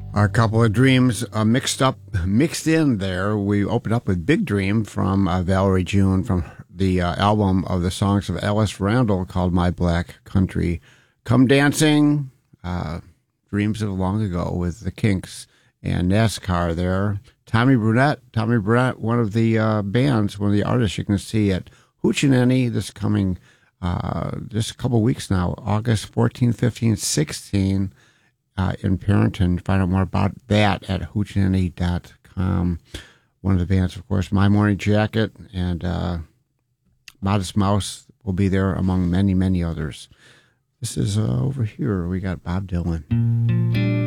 A couple of dreams mixed in there. We opened up with Big Dream from Valerie June from the album of the songs of Ellis Randall called My Black Country. Come Dancing, Dreams of Long Ago with the Kinks and NASCAR there. Tommy Brunette, one of the bands, one of the artists you can see at Hoochie this coming just a couple weeks now, August 14, 15, 16. In Parenton. Find out more about that at hoochie.com. One of the bands, of course, My Morning Jacket and Modest Mouse will be there among many, many others. This is over here. We got Bob Dylan.